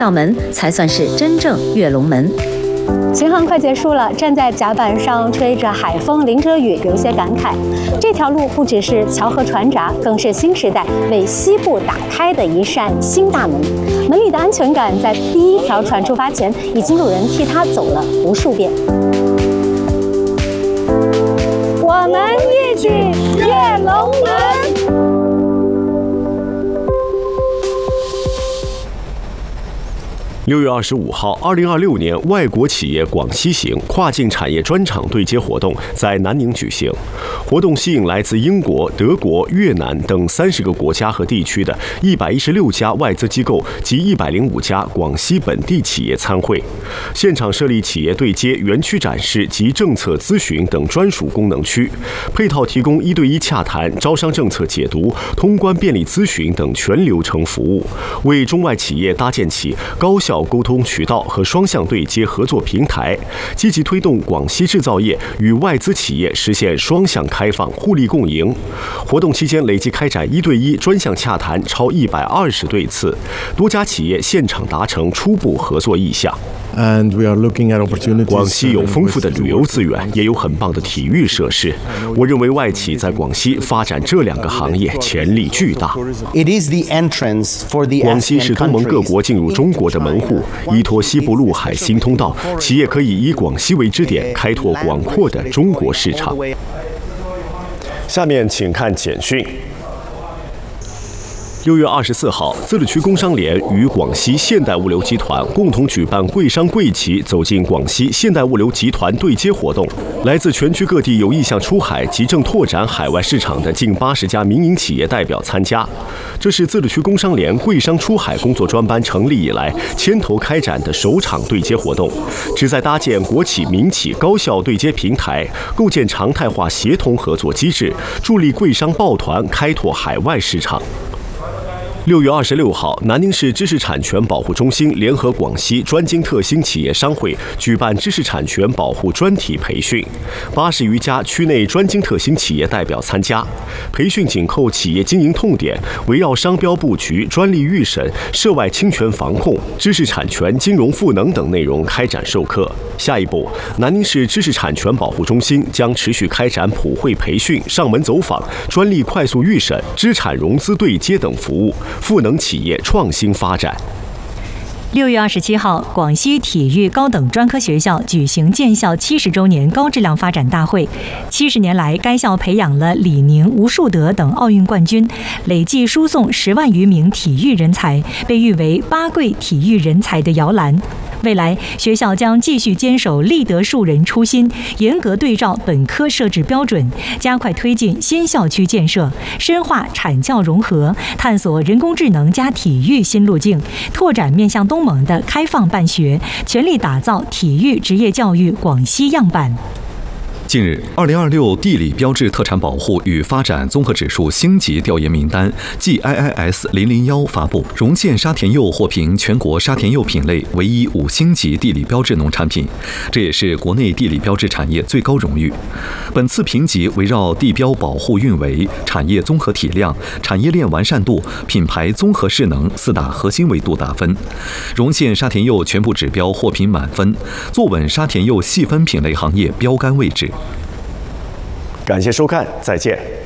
道门才算是真正跃龙门。 巡航快结束了，站在甲板上吹着海风，淋着雨，有些感慨。这条路不只是桥河船闸，更是新时代为西部打开的一扇新大门。门里的安全感，在第一条船出发前，已经有人替他走了无数遍。我们一起跃龙门。 6月25号，2026年外国企业广西行跨境产业专场对接活动在南宁举行。活动吸引来自英国、德国、越南等30个国家和地区的116家外资机构及105家广西本地企业参会。现场设立企业对接、园区展示及政策咨询等专属功能区，配套提供1对1洽谈、招商政策解读、通关便利咨询等全流程服务，为中外企业搭建起高效沟通渠道和双向对接合作平台，积极推动广西制造业与外资企业实现双向开放、互利共赢。活动期间累计开展1对1专项洽谈超120对次，多家企业现场达成初步合作意向。广西有丰富的旅游资源，也有很棒的体育设施。我认为外企在广西发展这2个行业潜力巨大。广西是东盟各国进入中国的门户，依托西部陆海新通道，企业可以以广西为支点，开拓广阔的中国市场。下面请看简讯。6月24号，自治区工商联与广西现代物流集团共同举办贵商贵企走进广西现代物流集团对接活动。来自全区各地有意向出海及正拓展海外市场的近80家民营企业代表参加。这是自治区工商联贵商出海工作专班成立以来牵头开展的首场对接活动，旨在搭建国企民企高效对接平台，构建常态化协同合作机制，助力贵商抱团开拓海外市场。6月26号，南宁市知识产权保护中心联合广西专精特新企业商会举办知识产权保护专题培训，80余家区内专精特新企业代表参加。培训紧扣企业经营痛点，围绕商标布局、专利预审、涉外侵权防控、知识产权金融赋能等内容开展授课。下一步，南宁市知识产权保护中心将持续开展普惠培训、上门走访、专利快速预审、资产融资对接等服务，赋能企业创新发展。 6月27号，广西体育高等专科学校举行建校70周年高质量发展大会。70年来，该校培养了李宁、吴树德等奥运冠军，累计输送10万余名体育人才，被誉为8贵体育人才的摇篮。未来，学校将继续坚守立德树人初心，严格对照本科设置标准，加快推进新校区建设，深化产教融合，探索人工智能加体育新路径，拓展面向东盟的开放办学，全力打造体育职业教育广西样板。 近日，2026地理标志特产保护与发展综合指数星级调研名单 GIIS 001发布，荣县沙田柚获评全国沙田柚品类唯一5星级地理标志农产品，这也是国内地理标志产业最高荣誉。本次评级围绕地标保护运维、产业综合体量、产业链完善度、品牌综合势能4大核心维度打分。荣县沙田柚全部指标获评满分，坐稳沙田柚细分品类行业标杆位置。 感谢收看，再见。